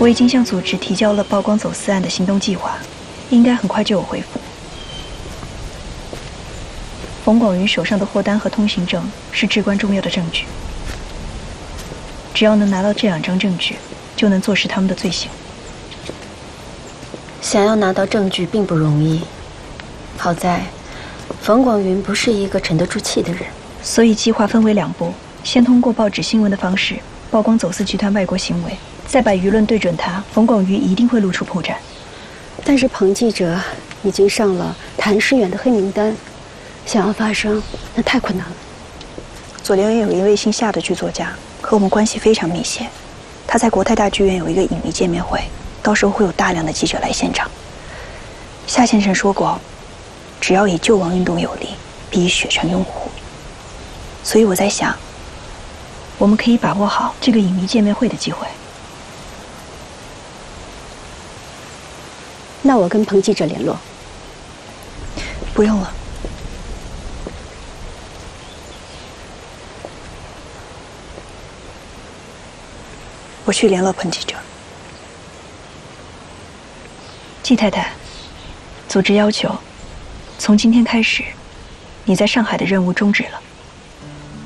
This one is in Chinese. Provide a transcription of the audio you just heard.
我已经向组织提交了曝光走私案的行动计划，应该很快就有回复。冯广云手上的货单和通行证是至关重要的证据，只要能拿到这2张证据，就能坐实他们的罪行。 想要拿到证据并不容易，好在冯广云不是一个沉得住气的人， 所以计划分为2步：先通过报纸新闻的方式曝光走私集团外国行为，再把舆论对准他，冯广云一定会露出破绽。 但是彭记者已经上了谭世远的黑名单，想要发声那太困难了。 左联园有一位姓夏的剧作家，和我们关系非常密切。他在国泰大剧院有一个影迷见面会，到时候会有大量的记者来现场。夏先生说过，只要以救亡运动有力，必以雪城拥护。所以我在想，我们可以把握好这个影迷见面会的机会。 那我跟彭记者联络。 不用了。我去联络彭记者。季太太，组织要求，从今天开始，你在上海的任务终止了。